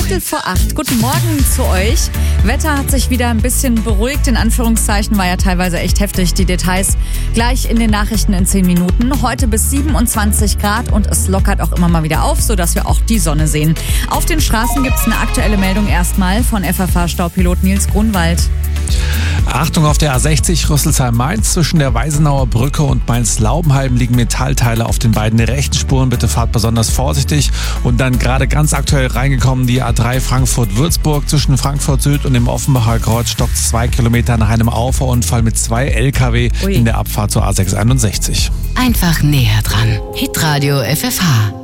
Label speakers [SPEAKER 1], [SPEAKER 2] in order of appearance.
[SPEAKER 1] 7:15. Guten Morgen zu euch. Wetter hat sich wieder ein bisschen beruhigt, in Anführungszeichen, war ja teilweise echt heftig. Die Details gleich in den Nachrichten in 10 Minuten. Heute bis 27 Grad und es lockert auch immer mal wieder auf, sodass wir auch die Sonne sehen. Auf den Straßen gibt es eine aktuelle Meldung erstmal von FFH-Staupilot Nils Grunwald.
[SPEAKER 2] Achtung auf der A60 Rüsselsheim-Mainz. Zwischen der Weisenauer Brücke und Mainz-Laubenheim liegen Metallteile auf den beiden rechten Spuren. Bitte fahrt besonders vorsichtig. Und dann gerade ganz aktuell reingekommen die A3 Frankfurt-Würzburg. Zwischen Frankfurt Süd und dem Offenbacher Kreuz stockt 2 Kilometer nach einem Auffahrunfall mit 2 LKW in der Abfahrt zur A661.
[SPEAKER 3] Einfach näher dran. Hitradio FFH.